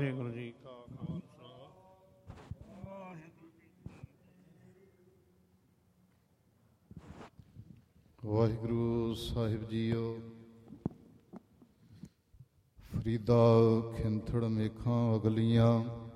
ਵਾਹਿਗੁਰੂ ਜੀ ਕਾ ਖਾਲਸਾ ਵਾਹਿਗੁਰੂ ਸਾਹਿਬ ਜੀਓ। ਫਰੀਦਾ ਖਿੰਥੜ ਮੇਖਾਂ ਅਗਲੀਆਂ